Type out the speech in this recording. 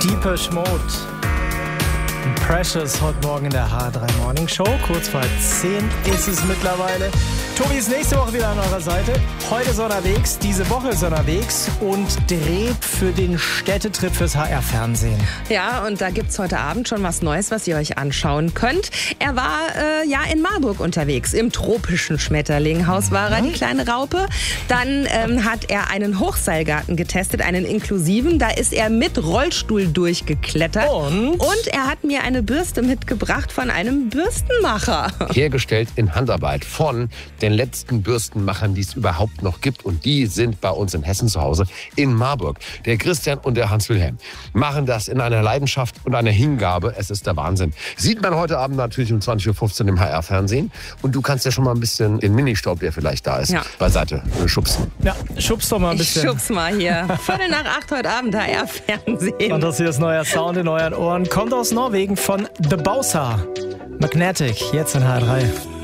Depeche Mode. Precious heute Morgen in der H3 Morning Show. Kurz vor 10 ist es mittlerweile. Tobi ist nächste Woche wieder an eurer Seite. Heute ist er unterwegs, diese Woche ist er unterwegs und dreht für den Städtetrip fürs HR-Fernsehen. Ja, und da gibt's heute Abend schon was Neues, was ihr euch anschauen könnt. Er war in Marburg unterwegs, im tropischen Schmetterlinghaus war er, die kleine Raupe. Dann hat er einen Hochseilgarten getestet, einen inklusiven. Da ist er mit Rollstuhl durchgeklettert. Und er hat mir eine Bürste mitgebracht von einem Bürstenmacher. Hergestellt in Handarbeit von den letzten Bürstenmachern, die es überhaupt noch gibt. Und die sind bei uns in Hessen zu Hause, in Marburg. Der Christian und der Hans-Wilhelm machen das in einer Leidenschaft und einer Hingabe. Es ist der Wahnsinn. Sieht man heute Abend natürlich um 20.15 Uhr im HR-Fernsehen. Und du kannst ja schon mal ein bisschen den Ministaub, der vielleicht da ist, beiseite schubsen. Ja, schubst doch mal ein bisschen. Ich schubs mal hier. 7:45 heute Abend HR-Fernsehen. Und das hier ist neuer Sound in euren Ohren. Kommt aus Norwegen von The Bosa. Magnetic, jetzt in HR3.